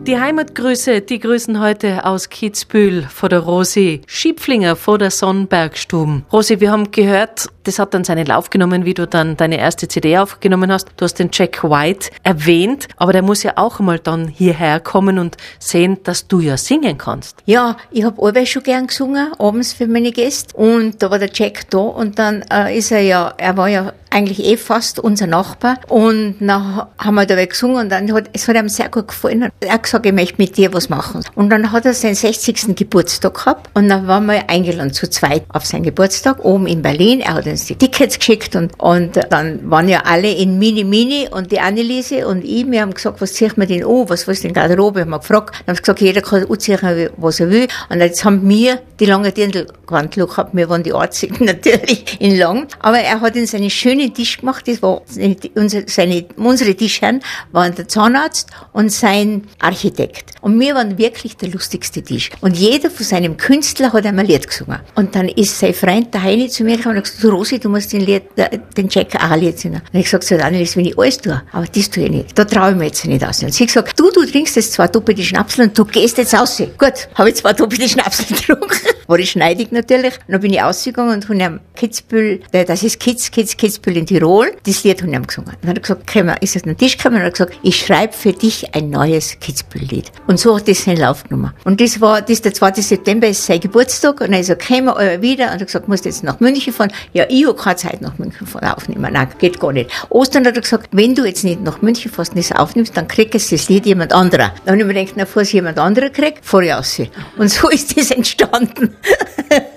Die Heimatgrüße, die grüßen heute aus Kitzbühel von der Rosi Schiepflinger von der Sonnbergstube. Rosi, wir haben gehört, das hat dann seinen Lauf genommen, wie du dann deine erste CD aufgenommen hast. Du hast den Jack White erwähnt, aber der muss ja auch mal dann hierher kommen und sehen, dass du ja singen kannst. Ja, ich habe allweil schon gern gesungen, abends für meine Gäste. Und da war der Jack da und dann er war ja eigentlich fast unser Nachbar. Und dann haben wir da gesungen und dann es hat ihm sehr gut gefallen. Er hat gesagt, ich möchte mit dir was machen. Und dann hat er seinen 60. Geburtstag gehabt und dann waren wir eingeladen zu zweit auf seinen Geburtstag oben in Berlin. Er hat uns die Tickets geschickt und dann waren ja alle in Mini und die Anneliese und ich, wir haben gesagt, was ziehen wir denn an? Was ist denn Garderobe? Haben wir gefragt. Dann haben sie gesagt, jeder kann anziehen, was er will. Und jetzt haben wir die lange Dirndl gehabt. Wir waren die Einzigen natürlich in lang. Aber er hat uns einen schönen Tisch gemacht. Das war unsere Tischherren waren der Zahnarzt und sein Architekt. Und wir waren wirklich der lustigste Tisch. Und jeder von seinem Künstler hat einmal ein Lied gesungen. Und dann ist sein Freund, der Heini, zu mir gekommen und hat gesagt, Rosi, du musst den Jack auch ein Lied singen. Und ich gesagt, so, Annelies, wenn ich alles tue, aber das tue ich nicht. Da traue ich mir jetzt nicht aus. Und sie hat gesagt, du trinkst jetzt 2 doppelte Schnapsel und du gehst jetzt raus. Gut, habe ich 2 doppelte Schnapsel getrunken. War ich schneidig natürlich. Und dann bin ich ausgegangen und habe ihm Kitzbühel, das ist Kitzbühel in Tirol, das Lied habe ich ihm gesungen. Und dann hat er gesagt, ist das an den Tisch gekommen? Und er hat gesagt, ich schreibe für dich ein neues Kitzbühel-Lied. Und so hat das seinen Lauf genommen. Und der 2. September ist sein Geburtstag und er ist so, kommen wir wieder und er hat gesagt, musst jetzt nach München fahren. Ja, ich habe keine Zeit nach München fahren aufnehmen. Nein, geht gar nicht. Ostern hat er gesagt, wenn du jetzt nicht nach München fährst und das aufnimmst, dann kriegt das Lied jemand anderer. Dann habe ich mir gedacht, bevor es jemand anderer kriegt, fahre ich raus. Und so ist das entstanden.